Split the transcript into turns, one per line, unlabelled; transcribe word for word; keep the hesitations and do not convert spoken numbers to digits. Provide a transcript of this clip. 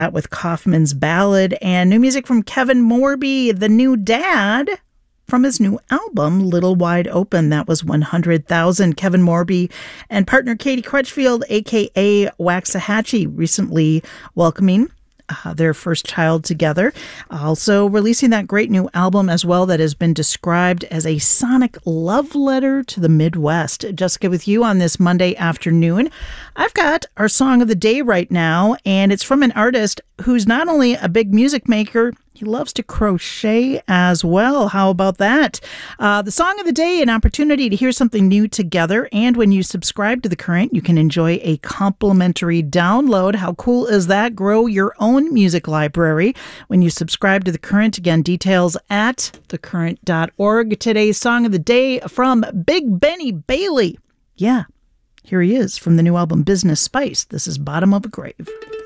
with Kaufman's Ballad, and new music from Kevin Morby, the new dad, from his new album, Little Wide Open. That was one hundred thousand. Kevin Morby and partner Katie Crutchfield, a k a. Waxahachie, recently welcoming Uh, their first child together. Also releasing that great new album as well that has been described as a sonic love letter to the Midwest. Jessica with you on this Monday afternoon. I've got our song of the day right now, and it's from an artist who's not only a big music maker, he loves to crochet as well. How about that? Uh, the song of the day, an opportunity to hear something new together. And when you subscribe to The Current, you can enjoy a complimentary download. How cool is that? Grow your own music library when you subscribe to The Current. Again, details at the current dot org. Today's song of the day from Big Benny Bailey. Yeah, here he is from the new album Business Spice. This is Bottom of a Grave.